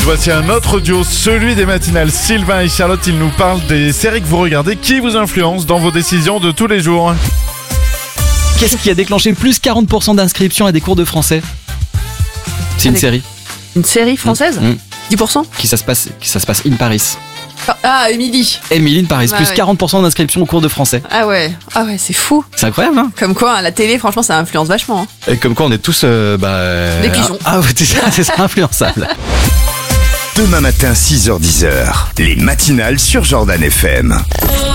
Voici un autre duo, celui des matinales. Sylvain et Charlotte, ils nous parlent des séries que vous regardez, qui vous influencent dans vos décisions de tous les jours. Qu'est-ce qui a déclenché plus 40% d'inscriptions à des cours de français ? C'est une série. Une série française 10%. Qui ça se passe in Paris. Ah, Émilie. Emily in Paris, Ah plus ouais. 40% d'inscriptions au cours de français. Ah ouais, c'est fou. C'est incroyable, hein ? Comme quoi, hein, la télé, franchement, ça influence vachement. Hein. Et comme quoi on est tous... Des pigeons. Ah ouais, c'est ça, influençable. Demain matin 6h-10h, les matinales sur Jordan FM.